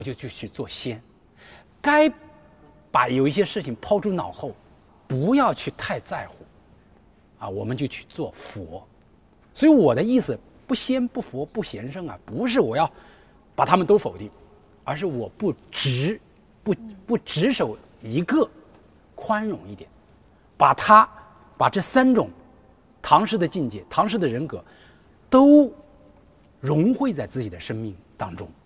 就去做仙，该把有一些事情抛诸脑后，不要去太在乎，我们就去做佛。所以我的意思，不仙不佛不贤圣不是我要把他们都否定，而是我不只守一个，宽容一点，把这三种唐诗的境界、唐诗的人格都融汇在自己的生命当中。